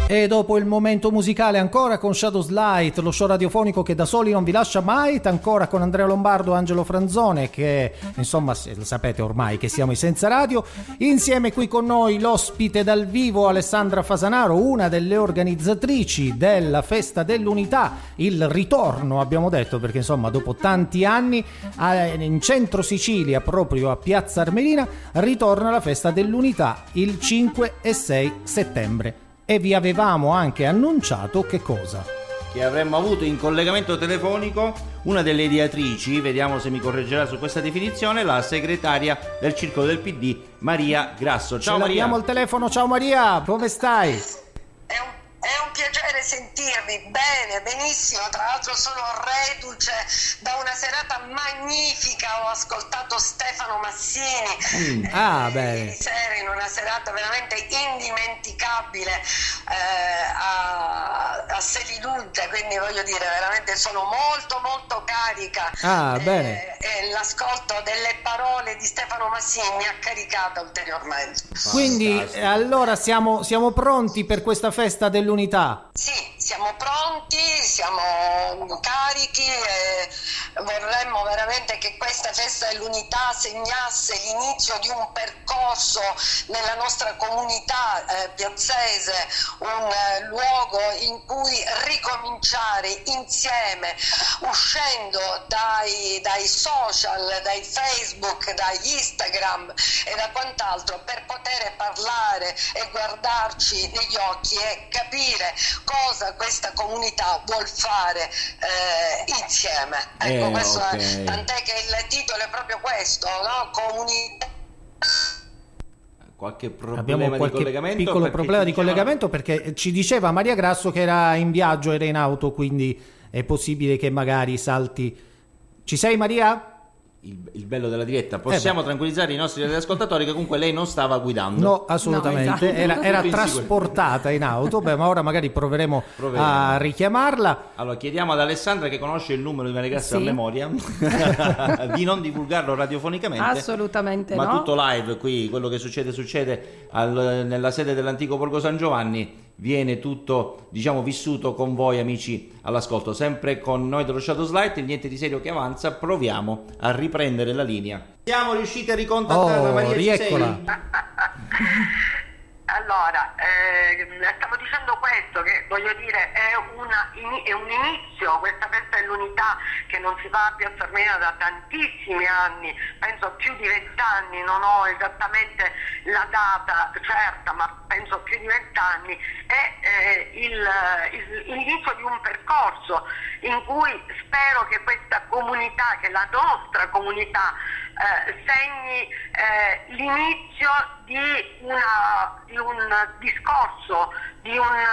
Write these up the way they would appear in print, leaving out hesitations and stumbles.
E dopo il momento musicale ancora con Shadows Light, lo show radiofonico che da soli non vi lascia mai, ancora con Andrea Lombardo e Angelo Franzone, che insomma lo sapete ormai che siamo i Senza Radio. Insieme qui con noi l'ospite dal vivo Alessandra Fasanaro, una delle organizzatrici della Festa dell'Unità, il ritorno abbiamo detto, perché insomma dopo tanti anni in centro Sicilia, proprio a Piazza Armerina, ritorna la Festa dell'Unità il 5 e 6 settembre. E vi avevamo anche annunciato che cosa? Che avremmo avuto in collegamento telefonico una delle ideatrici, vediamo se mi correggerà su questa definizione, la segretaria del Circolo del PD, Maria Grasso. Ciao Maria. Abbiamo il telefono, ciao Maria, come stai? È un piacere sentirvi, bene, benissimo, tra l'altro sono reduce da una serata magnifica, ho ascoltato Stefano Massini ieri sera in una serata veramente indimenticabile a Selinunt, quindi voglio dire veramente sono molto molto carica e l'ascolto delle parole di Stefano Massini mi ha caricata ulteriormente. Quindi allora siamo pronti per questa festa dell'unità? Sì, siamo pronti, siamo carichi e vorremmo veramente che questa festa dell'unità segnasse l'inizio di un percorso nella nostra comunità piazzese, un luogo in cui ricominciare insieme, uscendo dai social, dai Facebook, dagli Instagram e da quant'altro, per poter parlare e guardarci negli occhi e capire cosa questa comunità vuol fare insieme. Ecco, questo è, tant'è che il titolo è proprio questo, no? Comunità. Abbiamo qualche piccolo problema di collegamento, perché ci diceva Maria Grasso che era in viaggio, era in auto, quindi è possibile che magari salti. Ci sei Maria? Il bello della diretta, possiamo tranquillizzare i nostri ascoltatori che comunque lei non stava guidando. No, assolutamente, no, esatto. era trasportata in auto, ma ora magari proveremo a richiamarla. Allora chiediamo ad Alessandra, che conosce il numero di Maria Grasso a memoria, di non divulgarlo radiofonicamente. Assolutamente ma no. Tutto live qui, quello che succede nella sede dell'antico Borgo San Giovanni viene tutto, diciamo, vissuto con voi amici all'ascolto, sempre con noi dello Shadows Light. Il Niente di Serio che avanza, proviamo a riprendere la linea. Siamo riusciti a ricontattarla. Maria, rieccola. ci sei? Allora, stavo dicendo questo, che voglio dire è un inizio, questa festa dell'unità che non si fa a Piazza Armerina da tantissimi anni, penso più di 20 anni, non ho esattamente la data certa, ma penso più di 20 anni, è l'inizio di un percorso in cui spero che questa comunità, che la nostra comunità, segni l'inizio di un discorso, di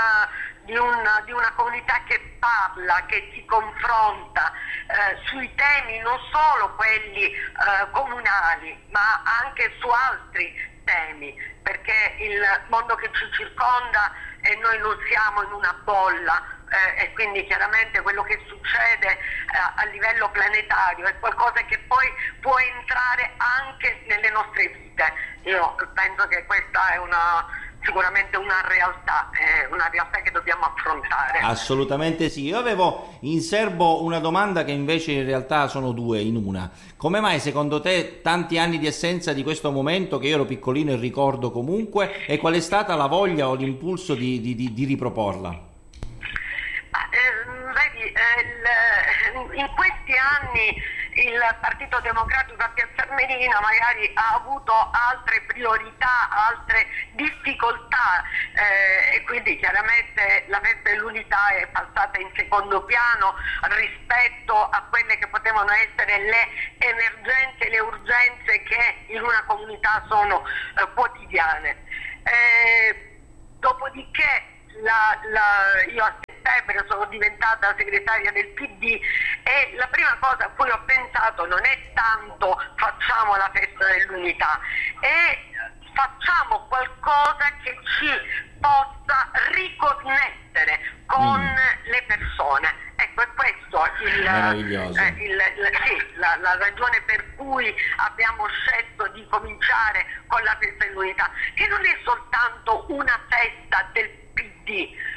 una comunità che parla, che si confronta sui temi non solo quelli comunali, ma anche su altri temi, perché il mondo che ci circonda e noi non siamo in una bolla, e quindi chiaramente quello che succede a livello planetario è qualcosa che poi può entrare anche nelle nostre vite. Io penso che questa è sicuramente una realtà che dobbiamo affrontare. Assolutamente sì. Io avevo in serbo una domanda che invece in realtà sono due in una. Come mai secondo te tanti anni di assenza di questo momento, che io ero piccolino e ricordo comunque, e qual è stata la voglia o l'impulso di riproporla? Vedi, in questi anni il Partito Democratico a Piazza Armerina magari ha avuto altre priorità, altre difficoltà, e quindi chiaramente la festa dell'unità è passata in secondo piano rispetto a quelle che potevano essere le emergenze, le urgenze che in una comunità sono quotidiane. Dopodiché io a settembre sono diventata segretaria del PD e la prima cosa a cui ho pensato non è tanto facciamo la festa dell'unità, è facciamo qualcosa che ci possa riconnettere con le persone. Ecco, è questo la ragione per cui abbiamo scelto di cominciare con la festa dell'unità, che non è soltanto una festa del PD,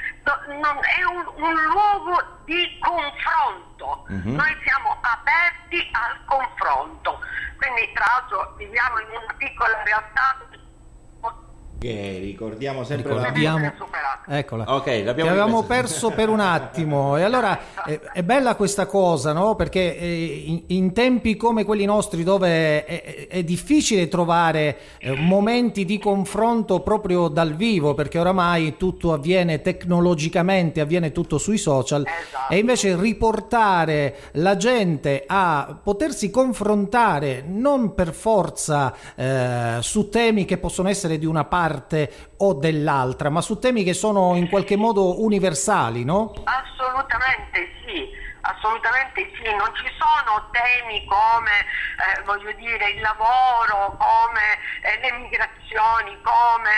è un luogo di confronto. Noi siamo aperti al confronto, quindi tra l'altro viviamo in una piccola realtà che ricordiamo sempre eccola, ok, che avevamo perso per un attimo. E allora è bella questa cosa, no? Perché in tempi come quelli nostri, dove è difficile trovare momenti di confronto proprio dal vivo, perché oramai tutto avviene tecnologicamente, avviene tutto sui social, esatto. E invece riportare la gente a potersi confrontare non per forza su temi che possono essere di una parte o dell'altra, ma su temi che sono in qualche modo universali, no? Assolutamente sì, non ci sono temi come voglio dire il lavoro, come le migrazioni, come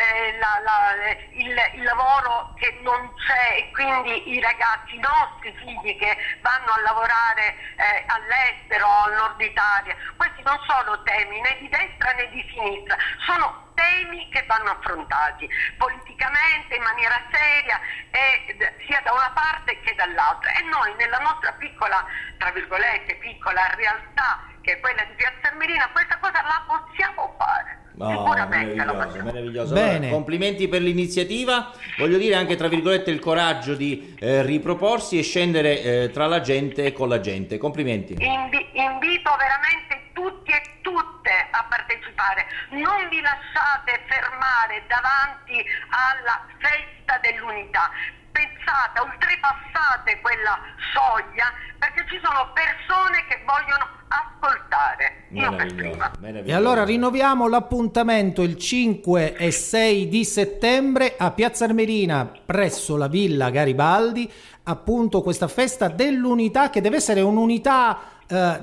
il lavoro che non c'è, e quindi i ragazzi, i nostri figli che vanno a lavorare all'estero o al nord Italia. Questi non sono temi né di destra né di sinistra, sono temi che vanno affrontati politicamente in maniera seria, sia da una parte che dall'altra, e noi nella nostra piccola, tra virgolette, piccola realtà che è quella di Piazza Armerina questa cosa la possiamo fare. Sicuramente meraviglioso. Bene. Allora, complimenti per l'iniziativa, voglio dire anche tra virgolette il coraggio di riproporsi e scendere tra la gente e con la gente. Complimenti. Invito veramente tutti e tutte a partecipare, non vi lasciate fermare davanti alla festa dell'unità, pensate, oltrepassate quella soglia, perché ci sono persone che vogliono ascoltare. Io per prima. E allora rinnoviamo l'appuntamento il 5 e 6 di settembre a Piazza Armerina presso la Villa Garibaldi, appunto questa festa dell'unità, che deve essere un'unità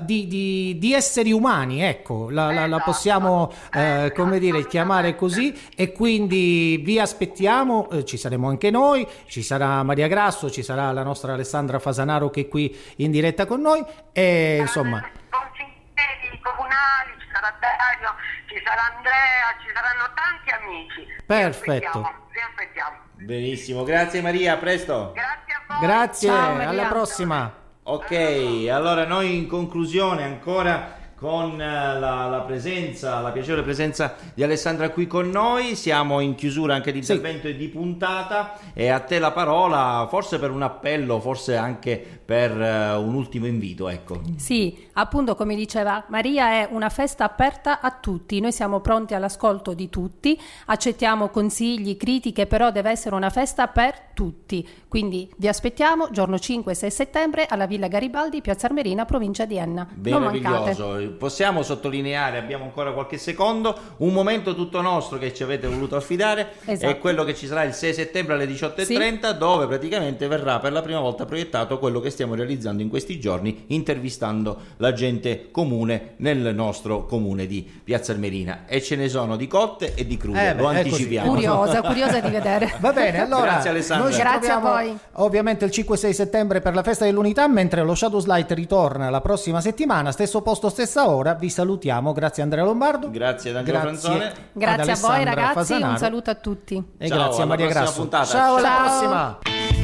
di esseri umani, ecco, la possiamo come dire, chiamare così. E quindi vi aspettiamo, ci saremo anche noi, ci sarà Maria Grasso, ci sarà la nostra Alessandra Fasanaro che è qui in diretta con noi, e insomma consiglieri comunali, ci sarà Dario, ci sarà Andrea, ci saranno tanti amici. Perfetto. Vi aspettiamo. Benissimo, grazie Maria, a presto. Grazie a voi. Grazie, Ciao, Maria. alla prossima. Ok, allora noi in conclusione ancora con la presenza, la piacevole presenza di Alessandra qui con noi, siamo in chiusura anche di intervento e di puntata, e a te la parola, forse per un appello, forse anche per un ultimo invito, ecco. Sì, appunto come diceva Maria, è una festa aperta a tutti, noi siamo pronti all'ascolto di tutti, accettiamo consigli, critiche, però deve essere una festa per tutti, quindi vi aspettiamo giorno 5 e 6 settembre alla Villa Garibaldi, Piazza Armerina, provincia di Enna. Non mancate. Possiamo sottolineare, abbiamo ancora qualche secondo, un momento tutto nostro che ci avete voluto affidare, esatto. È quello che ci sarà il 6 settembre alle 18:30, dove praticamente verrà per la prima volta proiettato quello che stiamo realizzando in questi giorni, intervistando la gente comune nel nostro comune di Piazza Armerina, e ce ne sono di cotte e di crude, lo anticipiamo. Curiosa di vedere. Va bene, allora grazie Alessandra. noi ci Grazie a troviamo voi. ovviamente il 5-6 settembre per la festa dell'unità, mentre lo Shadows Light ritorna la prossima settimana, stesso posto, stessa ora. Vi salutiamo, grazie Andrea Lombardo, grazie ad Angelo Franzone, Grazie a voi Alessandra ragazzi, Fasanaro. un saluto a tutti. E ciao, grazie a alla Maria prossima Grasso. puntata. Ciao, alla Ciao. prossima.